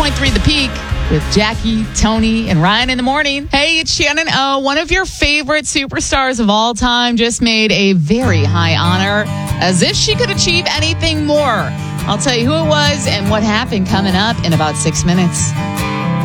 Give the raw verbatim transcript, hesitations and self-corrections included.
point three The Peak with Jackie, Tony, and Ryan in the morning. Hey, it's Shannon O. One of your favorite superstars of all time just made a very high honor, as if she could achieve anything more. I'll tell you who it was and what happened coming up in about six minutes.